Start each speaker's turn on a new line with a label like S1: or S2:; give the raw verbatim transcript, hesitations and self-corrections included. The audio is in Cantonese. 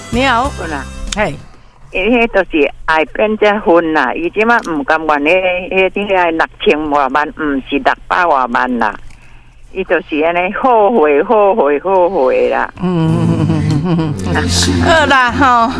S1: 你好，
S2: 好啦，
S1: 嘿，
S2: 伊迄都是爱变只分啦，伊即马毋甘愿迄迄啲个六千外万，毋是六百外万啦，伊就是安尼后悔后悔后悔啦。
S1: 嗯，好啦，吼。